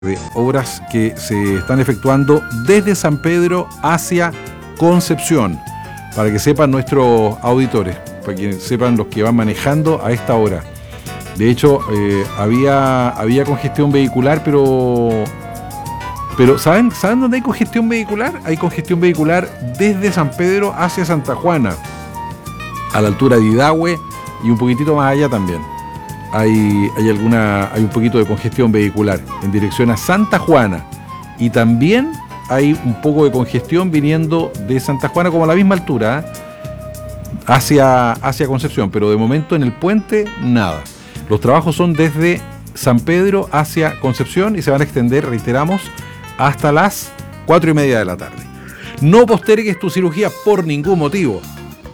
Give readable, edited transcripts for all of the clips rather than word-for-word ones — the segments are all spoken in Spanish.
de obras que se están efectuando desde San Pedro hacia Concepción, para que sepan nuestros auditores, para que sepan los que van manejando a esta hora. De hecho, había congestión vehicular, pero ¿saben dónde hay congestión vehicular? Hay congestión vehicular desde San Pedro hacia Santa Juana, a la altura de Idahue y un poquitito más allá también. Hay un poquito de congestión vehicular en dirección a Santa Juana, y también hay un poco de congestión viniendo de Santa Juana como a la misma altura, hacia Concepción, pero de momento en el puente nada. Los trabajos son desde San Pedro hacia Concepción y se van a extender, reiteramos, hasta las 4:30 de la tarde. No postergues tu cirugía por ningún motivo.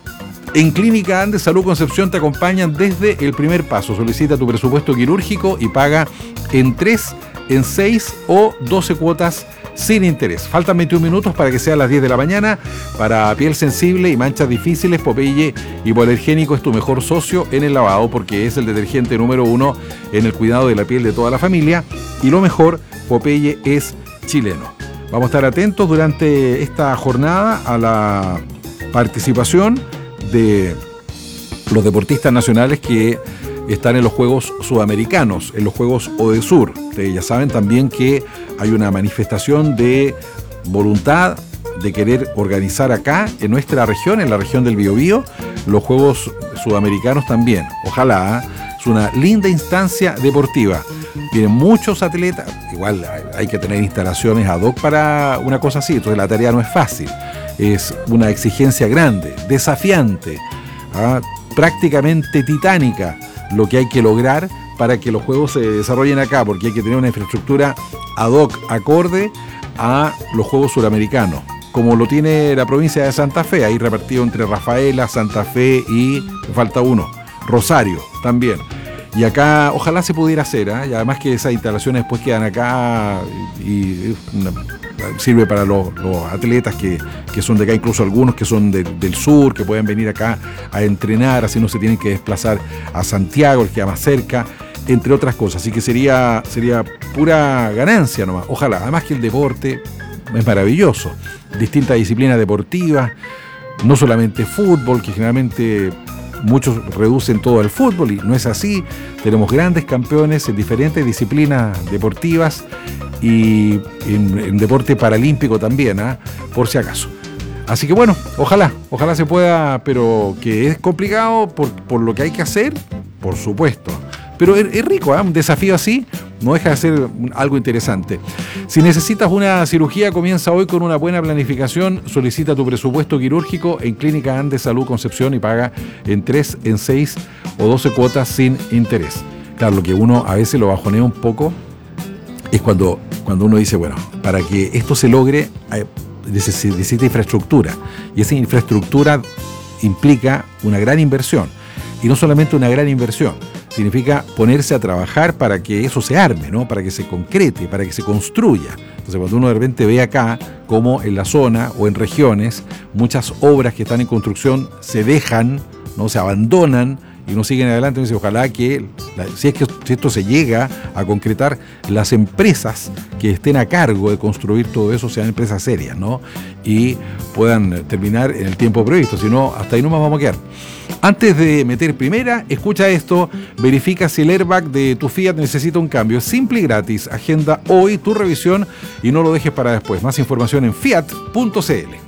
En Clínica Andes Salud Concepción te acompañan desde el primer paso. Solicita tu presupuesto quirúrgico y paga en 3, en 6 o 12 cuotas sin interés. Faltan 21 minutos para que sean las 10 de la mañana. Para piel sensible y manchas difíciles, Popeye Hipoalergénico es tu mejor socio en el lavado, porque es el detergente número 1 en el cuidado de la piel de toda la familia. Y lo mejor, Popeye es chileno. Vamos a estar atentos durante esta jornada a la participación de los deportistas nacionales que están en los Juegos Sudamericanos, en los Juegos ODESUR. Ustedes ya saben también que hay una manifestación de voluntad de querer organizar acá, en nuestra región, en la región del Biobío, los Juegos Sudamericanos también. Ojalá, es una linda instancia deportiva. Tienen muchos atletas, igual hay que tener instalaciones ad hoc para una cosa así, entonces la tarea no es fácil. Es una exigencia grande, desafiante, prácticamente titánica, lo que hay que lograr para que los juegos se desarrollen acá, porque hay que tener una infraestructura ad hoc, acorde a los Juegos Suramericanos, como lo tiene la provincia de Santa Fe, ahí repartido entre Rafaela, Santa Fe y, me falta uno, Rosario también. Y acá ojalá se pudiera hacer, y además que esas instalaciones después quedan acá y sirve para los atletas que son de acá, incluso algunos que son del sur, que pueden venir acá a entrenar, así no se tienen que desplazar a Santiago, el que queda más cerca, entre otras cosas. Así que sería pura ganancia nomás, ojalá. Además que el deporte es maravilloso, distintas disciplinas deportivas, no solamente fútbol, que generalmente muchos reducen todo al fútbol, y no es así. Tenemos grandes campeones en diferentes disciplinas deportivas y en deporte paralímpico también, por si acaso. Así que bueno, ojalá se pueda, pero que es complicado por lo que hay que hacer, por supuesto. Pero es rico, un desafío así no deja de ser algo interesante. Si necesitas una cirugía, comienza hoy con una buena planificación. Solicita tu presupuesto quirúrgico en Clínica Andes Salud Concepción y paga en 3, en 6 o 12 cuotas sin interés. Claro, lo que uno a veces lo bajonea un poco es cuando uno dice, bueno, para que esto se logre necesita infraestructura, y esa infraestructura implica una gran inversión, y no solamente una gran inversión, significa ponerse a trabajar para que eso se arme, ¿no? Para que se concrete, para que se construya. Entonces, cuando uno de repente ve acá, como en la zona o en regiones, muchas obras que están en construcción se dejan, ¿no? Se abandonan y no siguen adelante, dice, ojalá que, si esto se llega a concretar, las empresas que estén a cargo de construir todo eso sean empresas serias, ¿no? Y puedan terminar en el tiempo previsto, si no, hasta ahí nomás vamos a quedar. Antes de meter primera, escucha esto, verifica si el airbag de tu Fiat necesita un cambio. Es simple y gratis. Agenda hoy tu revisión y no lo dejes para después. Más información en fiat.cl.